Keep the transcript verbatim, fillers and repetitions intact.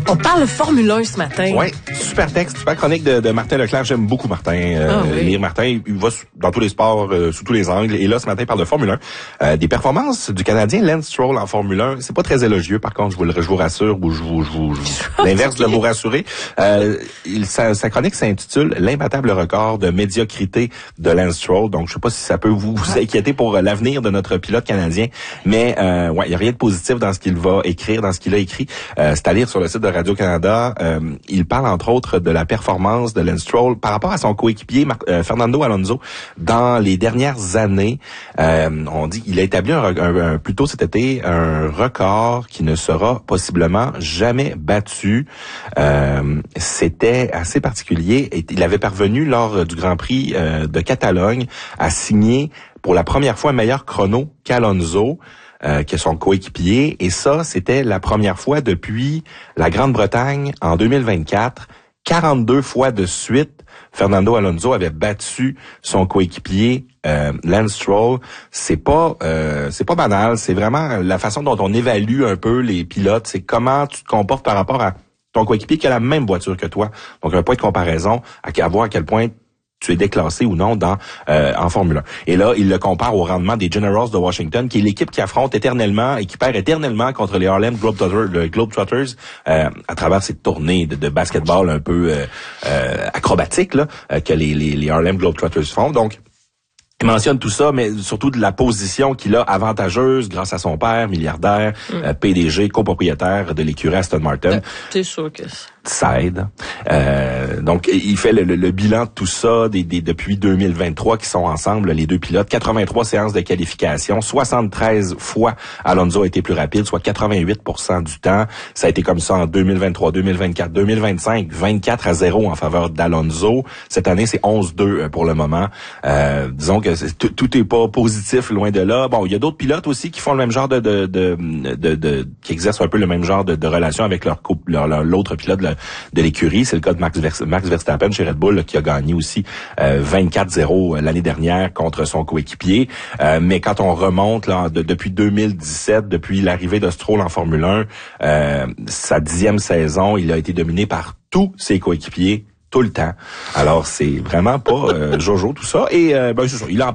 On parle Formule un ce matin. Oui, super texte, super chronique de, de Martin Leclerc. J'aime beaucoup Martin. Euh, ah, oui. Lire Martin, il va dans tous les sports, euh, sous tous les angles. Et là, ce matin, il parle de Formule un. Euh, des performances du Canadien Lance Stroll en Formule un. C'est pas très élogieux, par contre, je vous, le, je vous rassure, ou je vous... Je vous, je vous l'inverse de vous rassurer. Euh, il, sa, sa chronique s'intitule « L'imbattable record de médiocrité de Lance Stroll ». Donc, je sais pas si ça peut vous, vous inquiéter pour l'avenir de notre pilote canadien, mais euh, ouais, il y a rien de positif dans ce qu'il va écrire, dans ce qu'il a écrit. Euh, c'est à lire sur le site de Radio-Canada. Euh, il parle entre autres de la performance de Lance Stroll par rapport à son coéquipier Mar- euh, Fernando Alonso dans les dernières années. Euh, on dit qu'il a établi un, un, un, plutôt cet été un record qui ne sera possiblement jamais battu. Euh, c'était assez particulier. Et il avait parvenu lors du Grand Prix euh, de Catalogne à signer pour la première fois un meilleur chrono qu'Alonso. Euh, que son coéquipier, et ça, c'était la première fois depuis la Grande-Bretagne en deux mille vingt-quatre. quarante-deux fois de suite, Fernando Alonso avait battu son coéquipier euh, Lance Stroll. C'est pas euh, c'est pas banal, c'est vraiment la façon dont on évalue un peu les pilotes, c'est comment tu te comportes par rapport à ton coéquipier qui a la même voiture que toi. Donc un point de comparaison, à voir à quel point tu es déclassé ou non dans euh, en Formule un. Et là, il le compare au rendement des Generals de Washington, qui est l'équipe qui affronte éternellement et qui perd éternellement contre les Harlem Globetrotters, le Globetrotters euh, à travers cette tournée de, de basketball un peu euh, euh, acrobatique là, euh, que les, les, les Harlem Globetrotters font. Donc, il mentionne tout ça, mais surtout de la position qu'il a avantageuse grâce à son père, milliardaire, mm. euh, P D G, copropriétaire de l'écurie Aston Martin. C'est sûr que ça aide. Euh, donc, il fait le, le, le bilan de tout ça des, des, depuis deux mille vingt-trois qui sont ensemble, les deux pilotes. quatre-vingt-trois séances de qualification, soixante-treize fois Alonso a été plus rapide, soit quatre-vingt-huit pour cent du temps. Ça a été comme ça en deux mille vingt-trois, deux mille vingt-quatre, deux mille vingt-cinq, vingt-quatre à zéro en faveur d'Alonso. Cette année, c'est onze deux pour le moment. Euh, disons que tout, tout est pas positif, loin de là. Bon, il y a d'autres pilotes aussi qui font le même genre de... de, de, de, de qui exercent un peu le même genre de, de relation avec leur, couple, leur, leur l'autre pilote de, de l'écurie. C'est le cas de Max, Vers, Max Verstappen chez Red Bull là, qui a gagné aussi euh, vingt-quatre zéro l'année dernière contre son coéquipier. Euh, mais quand on remonte là, de, depuis deux mille dix-sept, depuis l'arrivée de Stroll en Formule un, euh, sa dixième saison, il a été dominé par tous ses coéquipiers tout le temps. Alors, c'est vraiment pas euh, Jojo tout ça. Et euh, ben, c'est ça, il en